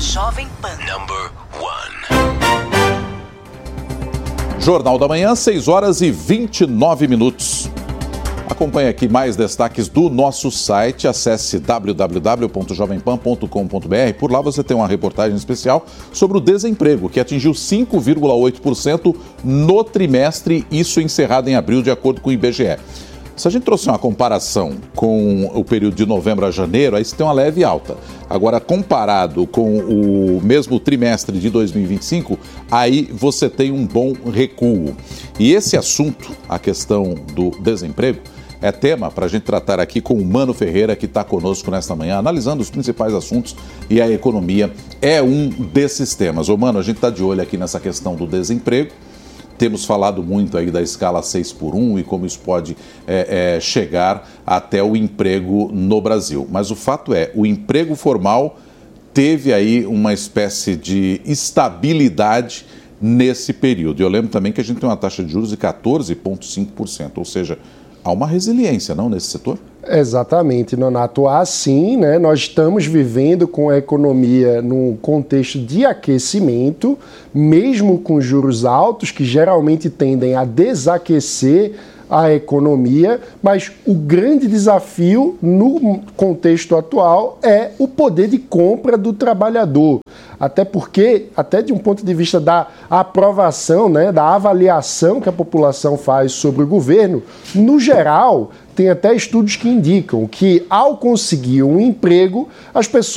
Jovem Pan. Number 1. Jornal da Manhã, 6h29. Acompanhe aqui mais destaques do nosso site. Acesse www.jovempan.com.br. Por lá você tem uma reportagem especial sobre o desemprego, que atingiu 5,8% no trimestre, isso encerrado em abril, de acordo com o IBGE. Se a gente trouxer uma comparação com o período de novembro a janeiro, aí você tem uma leve alta. Agora, comparado com o mesmo trimestre de 2025, aí você tem um bom recuo. E esse assunto, a questão do desemprego, é tema para a gente tratar aqui com o Mano Ferreira, que está conosco nesta manhã, analisando os principais assuntos, e a economia é um desses temas. Ô, Mano, a gente está de olho aqui nessa questão do desemprego. Temos falado muito aí da escala 6x1 e como isso pode chegar até o emprego no Brasil. Mas o fato é, o emprego formal teve aí uma espécie de estabilidade nesse período. Eu lembro também que a gente tem uma taxa de juros de 14,5%, ou seja, há uma resiliência, não, nesse setor? Exatamente, Nonato. Assim, né, nós estamos vivendo com a economia num contexto de aquecimento, mesmo com juros altos, que geralmente tendem a desaquecer a economia, mas o grande desafio no contexto atual é o poder de compra do trabalhador. Até porque, até de um ponto de vista da aprovação, né, da avaliação que a população faz sobre o governo, no geral, tem até estudos que indicam que, ao conseguir um emprego, as pessoas